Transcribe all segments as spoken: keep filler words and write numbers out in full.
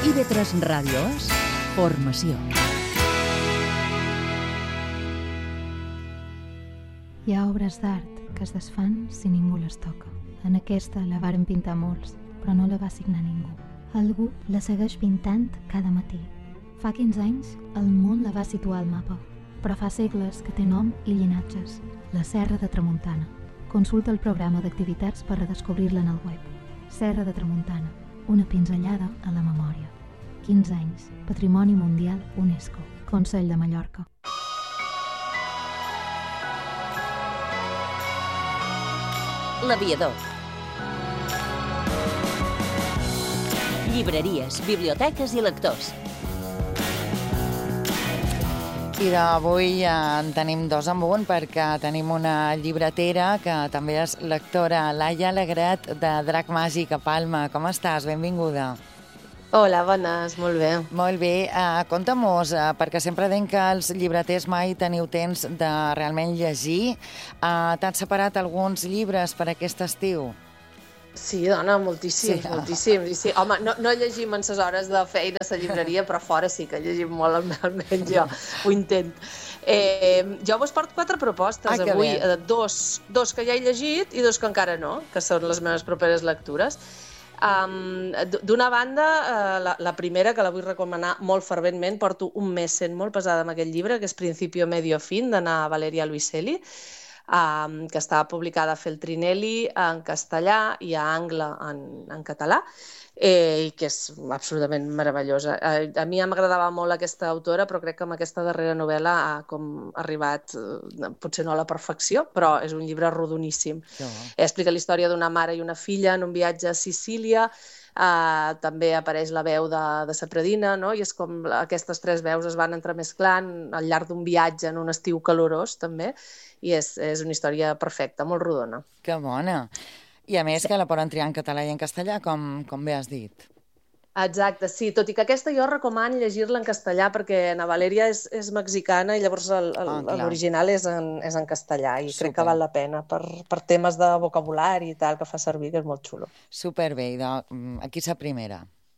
I V tres Ràdio és formació. Hi ha obres d'art que es desfan si ningú les toca. En aquesta la varen pintar molts, però no la va signar ningú. Algú la segueix pintant cada matí. Fa quinze anys, el món la va situar al mapa, però fa segles que té nom i llinatges. La Serra de Tramuntana. Consulta el programa d'activitats per redescobrir-la en el web. Serra de Tramuntana, una pinzellada a la memòria. quinze anys, Patrimoni Mundial UNESCO, Consell de Mallorca. L'Aviador. Llibreries, biblioteques i lectors. I d'avui en tenim dos en un perquè tenim una llibretera que també és lectora, Laia Alegret, de Drac Màgic a Palma. Com estàs? Benvinguda. Hola, bones, molt bé. Molt bé. Uh, Conta-mos, uh, perquè sempre deim que els llibreters mai teniu temps de realment llegir. Uh, T'han separat alguns llibres per aquest estiu? Sí, dona, moltíssims, sí. moltíssims. Sí. Home, no, no llegim en ses hores de feina a la llibreria, però fora sí que llegim molt, almenys jo ho intent. Eh, jo vos porto quatre propostes ah, avui, dos, dos que ja he llegit i dos que encara no, que són les meves properes lectures. Um, D'una banda, uh, la, la primera, que la vull recomanar molt ferventment, porto un mes sent molt pesada amb aquest llibre, que és Principio, Medio, Fin, d'Anna Valeria Luiselli, um, que està publicada a Feltrinelli en castellà i a Angle en, en català, eh, i que és absolutament meravellosa. A, a mi m'agradava molt aquesta autora, però crec que amb aquesta darrera novel·la ha com arribat, eh, potser no a la perfecció, però és un llibre rodoníssim. Sí. Explica la història d'una mare i una filla en un viatge a Sicília. Uh, també apareix la veu de, de sa predina, no? I és com aquestes tres veus es van entremesclant al llarg d'un viatge en un estiu calorós, també, i és, és una història perfecta, molt rodona. Que bona! I a més sí. que la poden triar en català i en castellà, com, com bé has dit. Exacte, sí, tot i que aquesta jo recomano llegir-la en castellà perquè Ana Valeria és, és mexicana i llavors l'original ah, és, en, és en castellà i Super. Crec que val la pena per, per temes de vocabulari i tal que fa servir, que és molt xulo. Superbé, i de, aquí és la primera.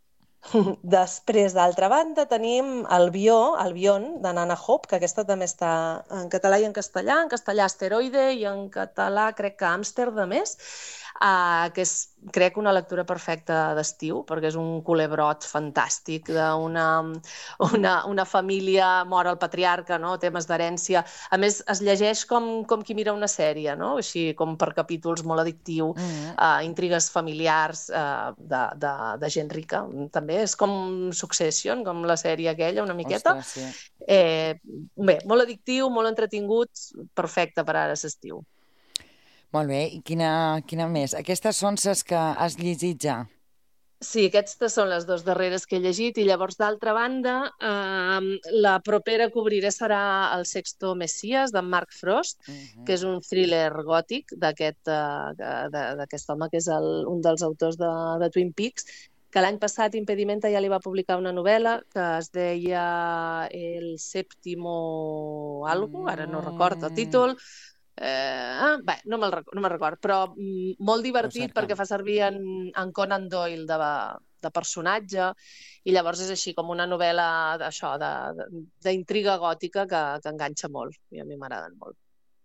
Després, d'altra banda, tenim El Bió, El Bion, de Nana Hope, que aquesta també està en català i en castellà, en castellà Asteroide i en català crec que Amsterdam és, Uh, que és, crec, una lectura perfecta d'estiu, perquè és un culebrot fantàstic d'una una, una família, mor el patriarca, no? Temes d'herència. A més, es llegeix com, com qui mira una sèrie, no? Així com per capítols, molt addictiu, mm-hmm. uh, intrigues familiars uh, de, de, de gent rica. També és com Succession, com la sèrie aquella, una miqueta. Ostres, sí. eh, bé, molt addictiu, molt entretingut, perfecte per ara l'estiu. Molt bé, i quina, quina més? Aquestes són les que has llegit ja? Sí, aquestes són les dues darreres que he llegit i llavors, d'altra banda, eh, la propera que obriré serà El Sexto Messias, d'en Mark Frost, uh-huh. que és un thriller gòtic d'aquest uh, home, que és el, un dels autors de, de Twin Peaks, que l'any passat Impedimenta ja li va publicar una novel·la que es deia El Séptimo algo, ara no recordo el títol. Eh, bé, no me'l record, no me'l record, però mm, molt divertit perquè fa servir en, en Conan Doyle de, de personatge i llavors és així com una novel·la d'això, d'intriga gòtica que, que enganxa molt i a mi m'agraden molt.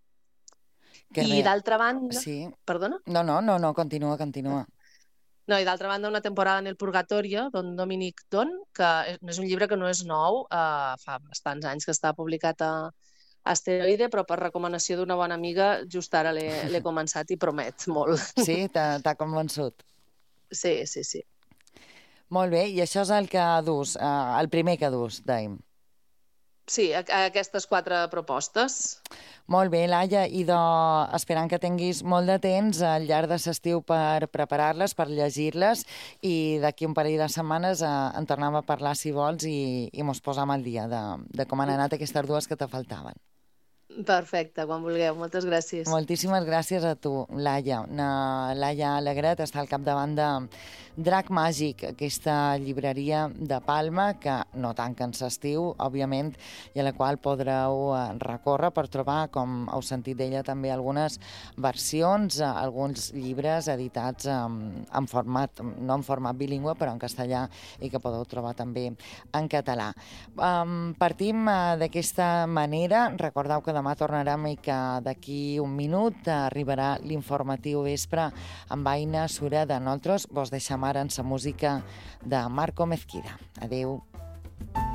Que I d'altra banda... Sí. Perdona? No, no, no, no, continua, continua. No, i d'altra banda, Una temporada en el Purgatorio, d'en Dominic Don, que és un llibre que no és nou, eh, fa bastants anys que està publicat a Asteroide, però per recomanació d'una bona amiga just ara l'he començat i promet molt. Sí? T'ha convençut? Sí, sí, sí. Molt bé, i això és el que dus, el primer que dus, dèiem. Sí, aquestes quatre propostes. Molt bé, Laia, i de... esperant que tinguis molt de temps al llarg de l'estiu per preparar-les, per llegir-les, i d'aquí un parell de setmanes eh, en tornem a parlar, si vols, i, i mos posam al dia de, de com han anat aquestes dues que te faltaven. Perfecte, quan vulgueu. Moltes gràcies. Moltíssimes gràcies a tu, Laia. Na, Laia Alegret està al capdavant de Drac Màgic, aquesta llibreria de Palma que no tanca en l'estiu, òbviament, i a la qual podreu recórrer per trobar, com heu sentit d'ella, també algunes versions, alguns llibres editats en, en format, no en format bilingüe, però en castellà, i que podeu trobar també en català. Um, partim uh, d'aquesta manera. Recordeu que demà tornarem i que d'aquí un minut arribarà l'informatiu vespre amb Aina Sureda. Nosaltres vos deixem ara en la música de Marco Mezquida. Adéu.